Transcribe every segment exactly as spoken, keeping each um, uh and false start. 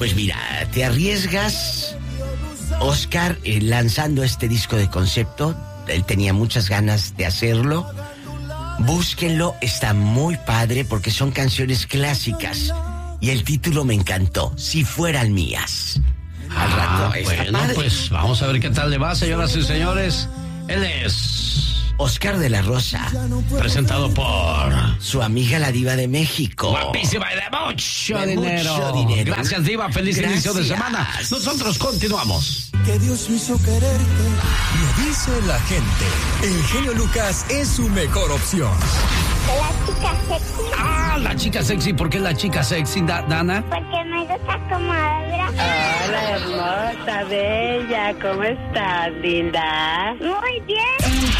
Pues mira, te arriesgas, Oscar, eh, lanzando este disco de concepto. Él tenía muchas ganas de hacerlo. Búsquenlo, está muy padre porque son canciones clásicas. Y el título me encantó, Si Fueran Mías. Al rato, ah, bueno, padre. Pues vamos a ver qué tal le va, señoras y señores. Él es Oscar de la Rosa, presentado por su amiga la Diva de México. Guapísima y de mucho, de dinero. mucho dinero. Gracias, Diva. Feliz Gracias. inicio de semana. Nosotros continuamos. Que Dios me hizo quererte. Lo dice la gente. El genio Lucas es su mejor opción. La chica sexy. Ah, la chica sexy. ¿Por qué la chica sexy, da- Dana? Porque me gusta como habla. Hola, hermosa, bella. ¿Cómo estás, linda? Muy bien.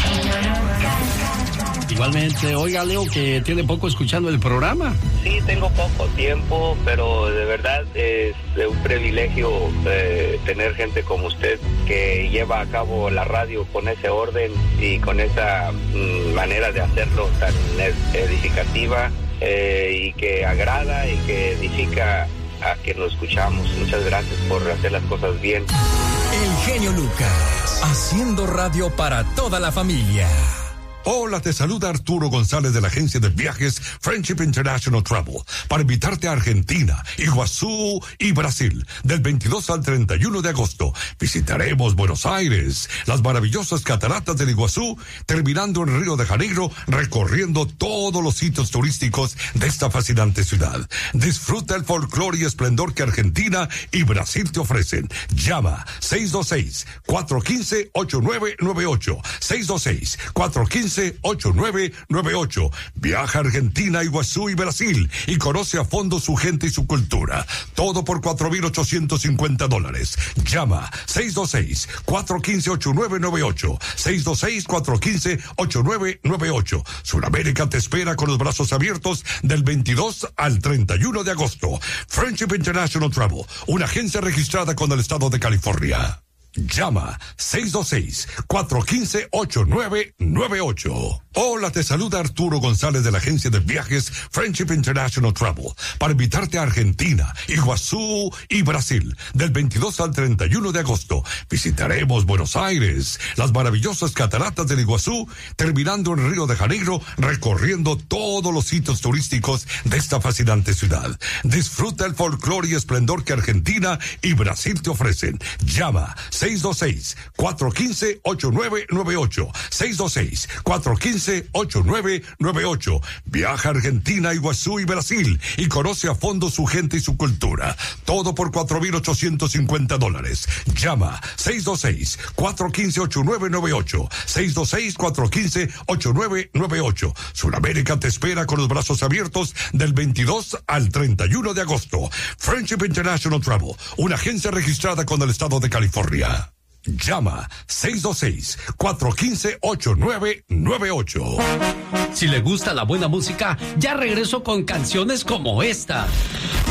Igualmente, oiga, Leo, que tiene poco escuchando el programa. Sí, tengo poco tiempo, pero de verdad es un privilegio eh, tener gente como usted que lleva a cabo la radio con ese orden y con esa mm, manera de hacerlo tan edificativa eh, y que agrada y que edifica a quien lo escuchamos. Muchas gracias por hacer las cosas bien. El genio Lucas, haciendo radio para toda la familia. Hola, te saluda Arturo González de la agencia de viajes Friendship International Travel para invitarte a Argentina, Iguazú y Brasil del veintidós al treinta y uno de agosto. Visitaremos Buenos Aires, las maravillosas cataratas del Iguazú, terminando en Río de Janeiro, recorriendo todos los sitios turísticos de esta fascinante ciudad. Disfruta el folclore y esplendor que Argentina y Brasil te ofrecen. Llama seis dos seis, cuatro uno cinco, ocho nueve nueve ocho, seis dos seis, cuatro uno cinco, ocho nueve nueve ocho. Viaja a Argentina, Iguazú y Brasil y conoce a fondo su gente y su cultura. Todo por cuatro mil ochocientos cincuenta dólares. Llama seis dos seis, cuatro uno cinco, ocho nueve nueve ocho, seis dos seis, cuatro uno cinco, ocho nueve nueve ocho. Sudamérica te espera con los brazos abiertos del veintidós al treinta y uno de agosto. Friendship International Travel, una agencia registrada con el estado de California. Llama seis dos seis, cuatro uno cinco, ocho nueve nueve ocho. Hola, te saluda Arturo González de la agencia de viajes Friendship International Travel para invitarte a Argentina, Iguazú y Brasil del veintidós al treinta y uno de agosto. Visitaremos Buenos Aires, las maravillosas cataratas del Iguazú, terminando en Río de Janeiro, recorriendo todos los sitios turísticos de esta fascinante ciudad. Disfruta el folclore y esplendor que Argentina y Brasil te ofrecen. Llama seis dos seis, cuatro uno cinco, ocho nueve nueve ocho, seis dos seis, cuatro uno cinco, ocho nueve nueve ocho. Viaja a Argentina, Iguazú y Brasil y conoce a fondo su gente y su cultura. Todo por cuatro mil ochocientos cincuenta dólares. Llama seis dos seis, cuatro uno cinco, ocho nueve nueve ocho, seis dos seis, cuatro uno cinco, ocho nueve nueve ocho. Sudamérica te espera con los brazos abiertos del veintidós al treinta y uno de agosto. Friendship International Travel, una agencia registrada con el estado de California. Llama seis dos seis, cuatro uno cinco, ocho nueve nueve ocho. Si le gusta la buena música, ya regreso con canciones como esta.